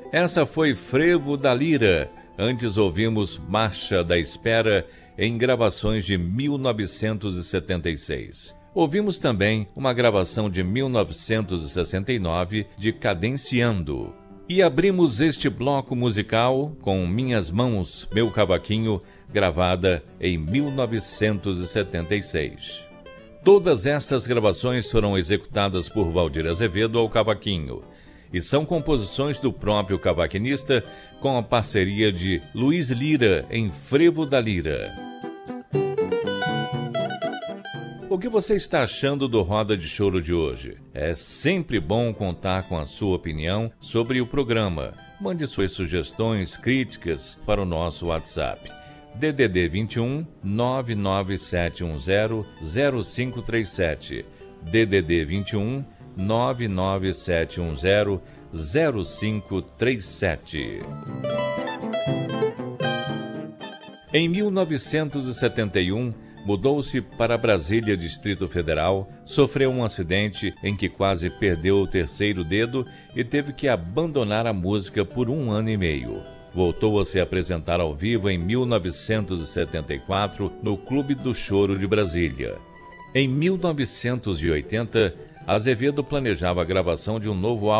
Essa foi Frevo da Lira. Antes ouvimos Marcha da Espera em gravações de 1976. Ouvimos também uma gravação de 1969 de Cadenciando. E abrimos este bloco musical com Minhas Mãos, Meu Cavaquinho, gravada em 1976. Todas estas gravações foram executadas por Valdir Azevedo ao cavaquinho e são composições do próprio cavaquinista com a parceria de Luiz Lira em Frevo da Lira. O que você está achando do Roda de Choro de hoje? É sempre bom contar com a sua opinião sobre o programa. Mande suas sugestões, críticas para o nosso WhatsApp. DDD 21 99710 0537. DDD 21 99710 0537. Em 1971, mudou-se para Brasília, Distrito Federal, sofreu um acidente em que quase perdeu o terceiro dedo e teve que abandonar a música por 1 ano e meio. Voltou a se apresentar ao vivo em 1974 no Clube do Choro de Brasília. Em 1980, Azevedo planejava a gravação de um novo álbum